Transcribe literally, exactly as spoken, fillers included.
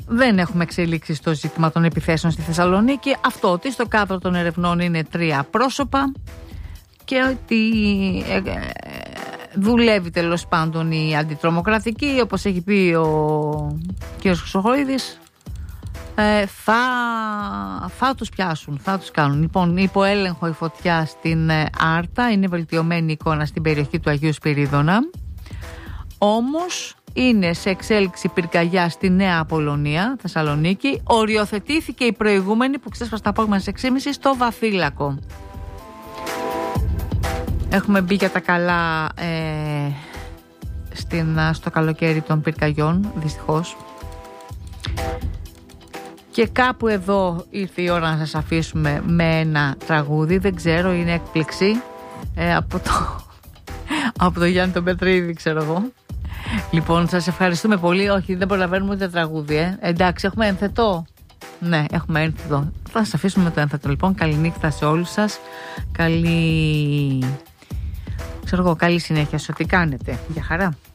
δεν έχουμε εξελίξει στο ζήτημα των επιθέσεων στη Θεσσαλονίκη. Αυτό ότι στο κάδρο των ερευνών είναι τρία πρόσωπα και ότι ε, ε, δουλεύει τέλος πάντων η αντιτρομοκρατική, όπως έχει πει ο κ. Χρυσοχοΐδης. Ε, θα, θα τους πιάσουν, θα τους κάνουν. Λοιπόν, υπό έλεγχο η φωτιά στην ε, Άρτα. Είναι βελτιωμένη εικόνα στην περιοχή του Αγίου Σπυρίδωνα. Όμως είναι σε εξέλιξη πυρκαγιά στη Νέα Απολωνία, Θεσσαλονίκη. Οριοθετήθηκε η προηγούμενη που ξέσπασε τα απόγευμα στις έξι και μισή στο Βαφύλακο. Έχουμε μπει για τα καλά ε, στην, στο καλοκαίρι των πυρκαγιών, δυστυχώς. Και κάπου εδώ ήρθε η ώρα να σας αφήσουμε με ένα τραγούδι. Δεν ξέρω, είναι έκπληξη ε, από, το, από το Γιάννη τον Πετρίδη, ξέρω εγώ. Λοιπόν, σας ευχαριστούμε πολύ. Όχι, δεν προλαβαίνουμε ούτε τραγούδι, ε. Εντάξει, έχουμε ένθετο. Ναι, έχουμε ένθετο. Θα σας αφήσουμε με το ένθετο. Λοιπόν, καληνύχτα σε όλους σας. Καλή, ξέρω εγώ, καλή συνέχεια σε ό,τι κάνετε. Για χαρά.